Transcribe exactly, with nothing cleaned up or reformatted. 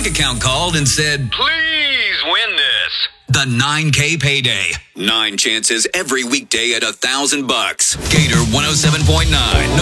bank account called and said, "Please win this." The nine K payday. Nine chances every weekday at a thousand bucks. Gator one oh seven point nine.